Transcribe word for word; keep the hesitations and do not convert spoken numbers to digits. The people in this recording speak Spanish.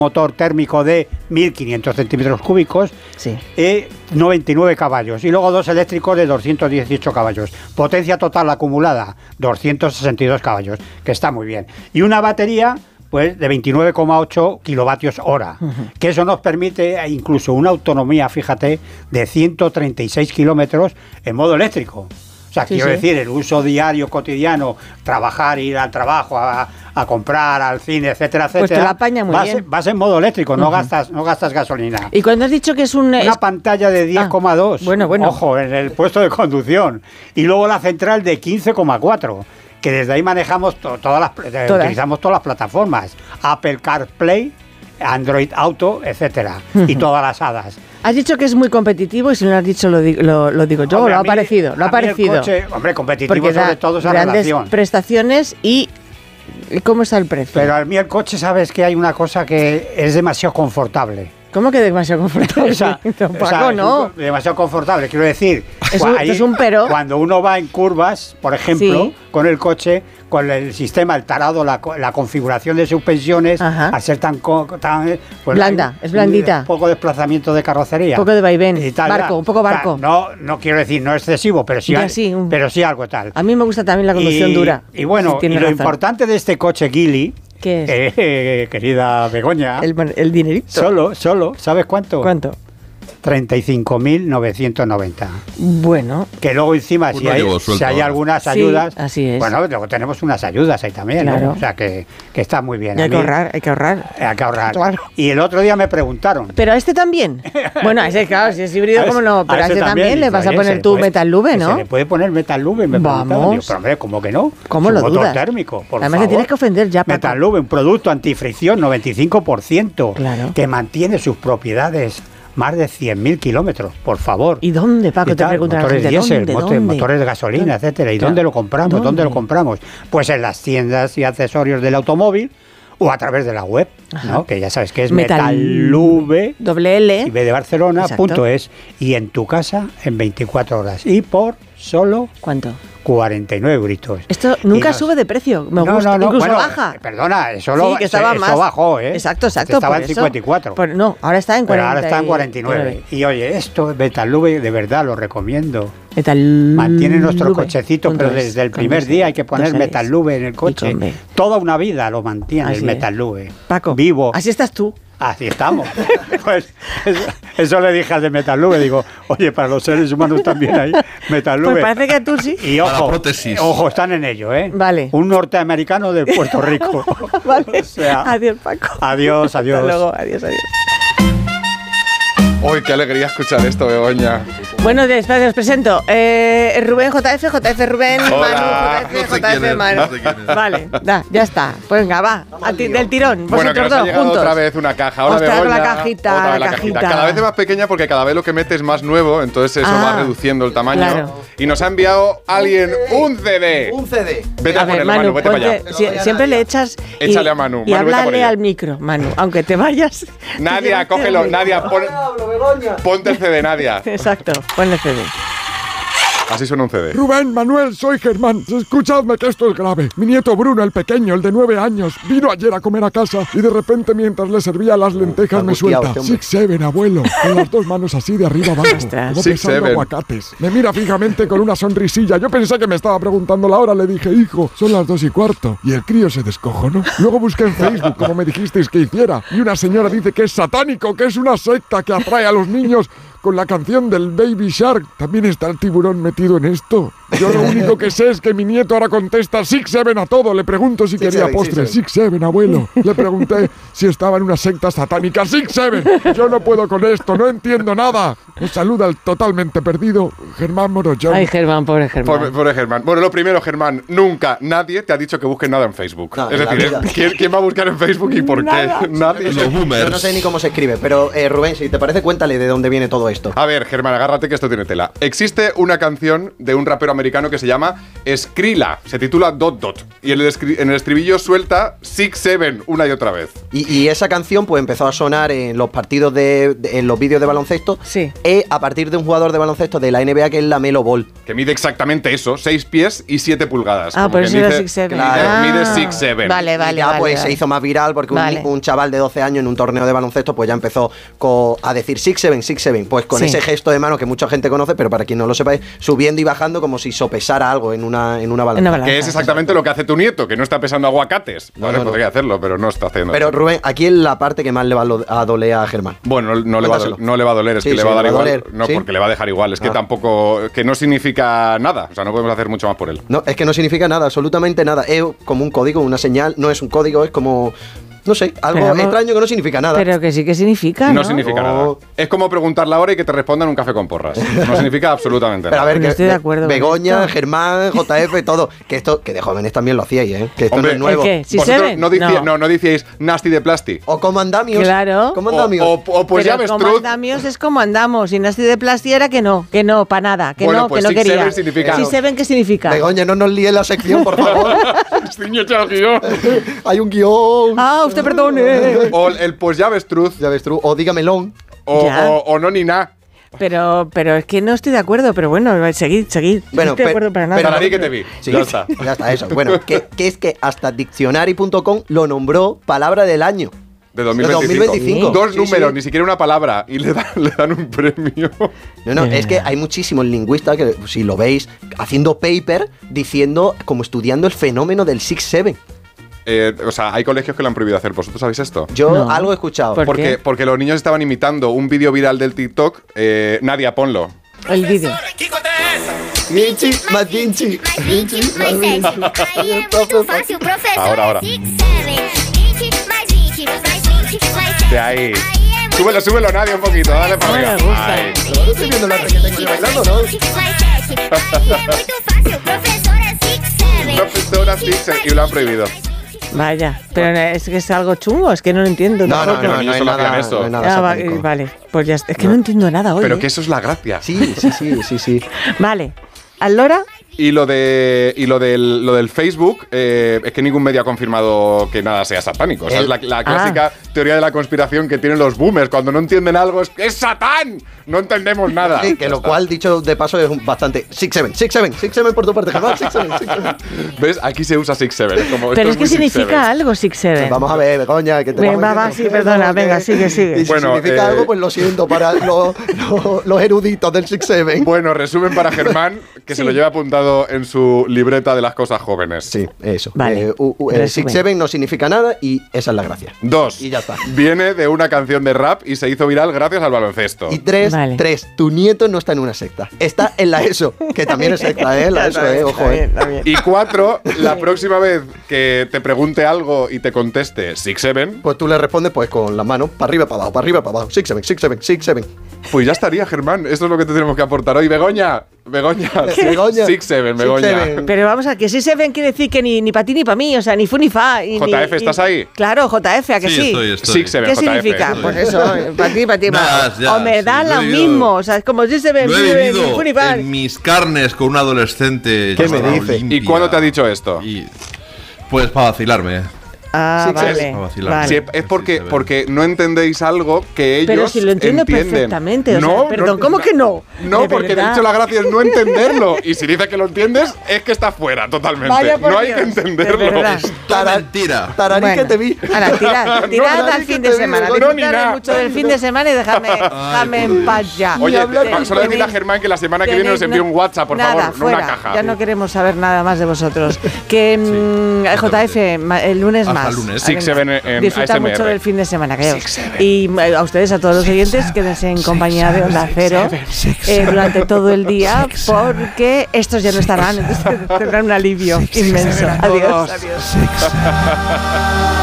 motor térmico de mil quinientos centímetros cúbicos, sí. eh, noventa y nueve caballos, y luego dos eléctricos de doscientos dieciocho caballos. Potencia total acumulada, doscientos sesenta y dos caballos, que está muy bien. Y una batería pues de veintinueve coma ocho kilovatios hora, uh-huh. que eso nos permite incluso una autonomía, fíjate, de ciento treinta y seis kilómetros en modo eléctrico. O sea, sí, quiero sí. decir, el uso diario, cotidiano, trabajar, ir al trabajo, a, a comprar, al cine, etcétera, etcétera. Pues te la apaña muy vas, bien. Vas en modo eléctrico, uh-huh. no gastas no gastas gasolina. Y cuando has dicho que es un... Una es... pantalla de diez coma dos, ah, bueno, bueno. ojo, en el puesto de conducción. Y luego la central de quince coma cuatro, que desde ahí manejamos to, todas las... Todas. Utilizamos todas las plataformas. Apple CarPlay, Android Auto, etcétera. Uh-huh. Y todas las hadas. Has dicho que es muy competitivo y si no lo has dicho lo, digo, lo, lo digo yo, hombre, lo ha mí, parecido, lo ha parecido. Coche, hombre, competitivo sobre todo esa grandes relación. Prestaciones y ¿cómo está el precio? Pero a mí el coche, sabes que hay una cosa que es demasiado confortable. ¿Cómo que demasiado confortable? O sea, Paco, o sea, no. Un, demasiado confortable, quiero decir. Es un, ahí, es un pero. Cuando uno va en curvas, por ejemplo, sí. con el coche, con el sistema, el tarado, la, la configuración de suspensiones, ajá. al ser tan... tan pues blanda, es blandita. Un poco de desplazamiento de carrocería. Un poco de vaivén, y tal, barco, un poco barco. O sea, no, no quiero decir, no excesivo, pero sí, ya, al, sí un... pero sí algo tal. A mí me gusta también la conducción y, dura. Y bueno, si y lo razón. importante de este coche Geely... ¿Qué es? Eh, eh, querida Begoña. El, el dinerito. Solo, solo, ¿sabes cuánto? ¿Cuánto? treinta y cinco mil novecientos noventa. Bueno. Que luego encima, si hay, si hay algunas ayudas, sí, así es. bueno, luego tenemos unas ayudas ahí también, claro. ¿no? O sea, que, que está muy bien. Y hay que ahorrar, hay que ahorrar. Hay que ahorrar. Claro. Y el otro día me preguntaron. ¿Pero a este también? Bueno, a ese, claro, si es híbrido, ¿cómo no? Pero a, a este también, también le vas a poner tu Metal Lube, ¿no? Se le puede poner Metal Lube, me preguntaron. Digo, pero hombre, ¿cómo que no? ¿Cómo lo motor dudas? térmico, por Además, favor. le tienes que ofender ya, Paco. Metal Lube, un producto antifricción, noventa y cinco por ciento, claro. que mantiene sus propiedades más de cien mil kilómetros, por favor. ¿Y dónde, Paco? ¿Y te preguntan motores diésel, ¿dónde, motor, dónde? motores de gasolina, ¿Dónde? etcétera. ¿Y Claro. dónde lo compramos? ¿Dónde? ¿Dónde lo compramos? Pues en las tiendas y accesorios del automóvil o a través de la web, ¿no? Que ya sabes que es Metallube, doble L, y B de Barcelona, punto es, y en tu casa en veinticuatro horas. Y por solo... ¿Cuánto? cuarenta y nueve euritos. Esto nunca nos... sube de precio, me no, gusta, no, no, incluso bueno, baja. Eh, perdona, eso, lo, sí, que estaba eso más... bajó, ¿eh? Exacto, exacto. Estaba en eso, cincuenta y cuatro. Por, no, ahora está en cuarenta. Pero ahora está en cuarenta y nueve. Y oye, esto, Metallube, de verdad, lo recomiendo. Metallube. Mantiene nuestro cochecito, pero desde el primer día hay que poner Metallube en el coche. Toda una vida lo mantiene así el Metallube. Paco, vivo. Así estás tú. Así estamos. Pues eso, eso le dije al de Metallube, digo, oye, para los seres humanos también hay Metallube. Pues parece que tú sí. Y ojo, ojo, están en ello, ¿eh? Vale. Un norteamericano de Puerto Rico. Vale. O sea, adiós, Paco. Adiós, adiós. Hasta luego, adiós, adiós. Uy, qué alegría escuchar esto, Begoña. Bueno, después os presento. Eh, Rubén J F, J F Rubén, Hola. Manu, J F, No sé J F, es, Manu. no sé quién es. Vale, da, ya está. Pues venga, va, a ti, del tirón. Bueno, que nos dos, ha llegado juntos. otra vez una caja. Hola, Ostras, Begoña. la cajita, Otra vez la la cajita. cajita. Cada vez es más pequeña porque cada vez lo que metes es más nuevo, entonces eso Ah, va reduciendo el tamaño. claro. Y nos ha enviado alguien un C D. Un C D. Vete a, A ver, ponerlo, Manu, Manu, vete para ponte- allá. si- siempre le echas y, Échale a Manu, y Manu, vete por háblale ella. al micro, Manu, aunque te vayas. Nadia, cógelo. Nadia, pon- ponte el C D, Nadia. Exacto, ponle C D. Así suena un C D. Rubén, Manuel, soy Germán. Escuchadme que esto es grave. Mi nieto Bruno, el pequeño, el de nueve años, vino ayer a comer a casa y de repente mientras le servía las lentejas me suelta Six Seven, abuelo, con las dos manos así de arriba abajo, Ostras. como Six pesando Seven. aguacates. Me mira fijamente con una sonrisilla. Yo pensé que me estaba preguntando la hora. Le dije, hijo, son las dos y cuarto. Y el crío se descojonó. Luego busqué en Facebook, como me dijisteis que hiciera, y una señora dice que es satánico, que es una secta que atrae a los niños con la canción del Baby Shark. También está el tiburón metido en esto. Yo lo único que sé es que mi nieto ahora contesta Six Seven a todo. Le pregunto si Six quería seven, postre. six Six Seven, abuelo. Le pregunté si estaba en una secta satánica. Six Seven. Yo no puedo con esto, no entiendo nada. Os saluda el totalmente perdido Germán Morollón. Ay, Germán, pobre Germán. Pobre, pobre Germán. Bueno, lo primero, Germán, nunca nadie te ha dicho que busques nada en Facebook. No, es en la decir, vida. ¿quién, quién va a buscar en Facebook y por Nada. qué? Nadie. Yo no sé ni cómo se escribe, pero eh, Rubén, si te parece, cuéntale de dónde viene todo esto. A ver, Germán, agárrate que esto tiene tela. Existe una canción de un rapero americano que se llama Skrilla, se titula Dot Dot, y en el, en el estribillo suelta Six Seven una y otra vez. Y, y esa canción pues empezó a sonar en los partidos de, de en los vídeos de baloncesto, sí. eh, a partir de un jugador de baloncesto de la N B A que es la Melo Ball. Que mide exactamente eso, seis pies y siete pulgadas. Ah, por eso era Six Seven. Claro, ah, mide Six Seven. Vale, vale, y ya vale, pues vale. se hizo más viral porque vale. un, un chaval de doce años en un torneo de baloncesto pues ya empezó co, a decir Six Seven, Six Seven, pues con sí. ese gesto de mano que mucha gente conoce, pero para quien no lo sepáis, subiendo y bajando como si sopesara algo en una, en una balanza. Una balanza. Que es exactamente lo que hace tu nieto, que no está pesando aguacates. No, Vale, no, no. podría hacerlo, pero no está haciendo. Pero Rubén, aquí es la parte que más le va a doler a Germán. Bueno, no, no, le va a, do- no le va a doler, es Sí, que le sí, va a dar le va a igual. doler. No, ¿Sí? porque le va a dejar igual. Es que Ah. tampoco. Que no significa nada. O sea, no podemos hacer mucho más por él. No, es que no significa nada, absolutamente nada. Es como un código, una señal, no es un código, es como... No sé, algo Pero no- extraño que no significa nada. Pero que sí que significa, ¿no? No significa No. nada. Es como preguntar la hora y que te respondan un café con porras. No significa absolutamente Pero a nada. ver, No que estoy de acuerdo con Begoña, esto. Germán, J F, todo. Que esto, que de jóvenes también lo hacíais, ¿eh? Que esto Hombre, no es nuevo. ¿el qué? ¿Six Vosotros Seven? no, decíais, No. no. no decíais nasty de plasti. O como andamios. Claro. Como O, andamios. o- o pues ya Pero ves, como Trud. andamios es como andamos. Y Nasty de Plasti era que no, que no, para nada, que Bueno, no, pues que no Six quería. Seven significa- Six Seven, ¿qué significa? Begoña, no nos líe la sección, por favor. Niño, chao, guión. Hay un guión. Ah, usted perdone. O el pues ya ves, Trud. Ya ves tú. O dígamelo. O, Ya. o, o no ni nada. Pero, pero es que no estoy de acuerdo, pero bueno, seguid, seguid. Bueno, no estoy de pe- acuerdo para nada. pero- Para ti que te vi. Sí, Ya está. ya está, eso. Bueno, que, que es que hasta diccionary punto com lo nombró palabra del año. De dos mil veinticinco. De dos mil veinticinco. Dos Sí, números, sí. ni siquiera una palabra. Y le dan, le dan un premio. No, no, De es que verdad. hay muchísimos lingüistas que, si lo veis, haciendo paper diciendo, como estudiando el fenómeno del Six Seven. Eh, o sea, hay colegios que lo han prohibido hacer. ¿Vosotros sabéis esto? Yo No. algo he escuchado. ¿Por Porque, qué? porque los niños estaban imitando un vídeo viral del TikTok. Eh, Nadia, ponlo. El vídeo. Vinci, más Vinci. Mais vinte, mais sete. Aí é muito fácil, professor. Ahora, ahora. Six, seven. vinte, mais vinte, mais vinte, mais sete. De ahí. Aí é muito Súbelo, súbelo, Nadia, un poquito. Dale para No me arriba. gusta. Ahí. No estoy viendo la requeta que estoy bailando, ¿no? vinte, mais sete. Aí é muito fácil, professora. Six, seven. Profesora Six, y lo han prohibido. Vaya, pero es que es algo chungo, es que no lo entiendo. No, no, tampoco. no, Los no, niños es solo nada, hacían eso. no es nada Ah, va- satánico. vale, pues ya está. Es que no entiendo nada hoy. Pero ¿eh? que eso es la gracia. Sí, sí, sí, sí, sí. Vale. ¿Allora? Y lo de y lo del, lo del Facebook, eh, es que ningún medio ha confirmado que nada sea satánico. O sea, El- es la, la clásica teoría de la conspiración que tienen los boomers. Cuando no entienden algo, es que es Satán. No entendemos nada. Sí, que lo cual, dicho de paso, es un bastante. Six, seven, six, seven, six, seven por tu parte, Germán. Six, seven, six, seven. ¿Ves? Aquí se usa Six Seven. Como, Pero esto es que muy Six significa Seven. algo Six Seven. Vamos a ver, Begoña, que te Venga, estamos va, diciendo. sí, perdona, Que- venga, sigue, sigue. Y si Bueno, significa eh, algo, pues lo siento para los, los, los eruditos del Six Seven. Bueno, resumen para Germán, que se Sí. lo lleva apuntado en su libreta de las cosas jóvenes. Sí, eso. Vale. Eh, u- u- eh, Resumen. Six Seven no significa nada y esa es la gracia. Dos. Y ya está. Viene de una canción de rap y se hizo viral gracias al baloncesto. Y tres, Vale. tres, tu nieto no está en una secta. Está en la ESO, que también es secta, ¿eh? La ESO, ¿eh? Ojo, ¿eh? Y cuatro, la próxima vez que te pregunte algo y te conteste Six Seven, Pues tú le respondes pues con las manos para arriba, para abajo, para arriba, para abajo. Six, seven, six, seven, six, seven. pues ya estaría, Germán. Esto es lo que te tenemos que aportar hoy. Begoña, Begoña. Begoña. Six Seven, Six, Begoña. seven. Pero vamos a que Six Seven quiere decir que ni, ni para ti ni para mí, o sea, ni fu ni fa. y J F, ni- ¿estás y- ahí? Claro, J F, ¿a que sí? Sí, estoy, estoy. Six Seven, ¿Qué J F. significa? Pues eso, para ti, para ti, para Nah, ya, O me sí, da lo he lo vivido. mismo, o sea, es como Six Seven, Lo he ni vivido fu ni fa. en mis carnes con un adolescente. ¿Qué me llamado dice? Olimpia. ¿Y cuándo te ha dicho esto? Y, pues para vacilarme. Ah, Six vale. Seven. Para vacilar. vale. Sí, es porque, porque no entendéis algo que ellos Pero si lo entiendo entienden. perfectamente, o sea, no, perdón, no, ¿cómo que no? No, De porque de verdad. hecho la gracia es no entenderlo. Y si dices que lo entiendes, es que está fuera totalmente. Vaya por no hay Dios, que de entenderlo. verdad. Todo mentira. Tararí Bueno, que te vi. ahora, tirad, tirad No, al Tararí fin que de te vi, semana. Begoña. No, ni Disfrutad nada. mucho del fin de semana y dejadme, dejadme en paz ya. Oye, hablar va- ni solo decirle a tenéis- Germán que la semana que Tenéis viene nos envíe no- un WhatsApp, por nada, favor, no fuera. una caja. Ya no queremos saber nada más de vosotros. Que mm, J F, ma- el lunes Hasta más. el lunes. Six Seven en Disfruta A S M R. mucho del fin de semana, callaos. Y eh, a ustedes, a todos los oyentes, quédense en compañía de Onda Cero eh, durante todo el día, porque estos ya no estarán, entonces tendrán un alivio inmenso. Adiós. Adiós.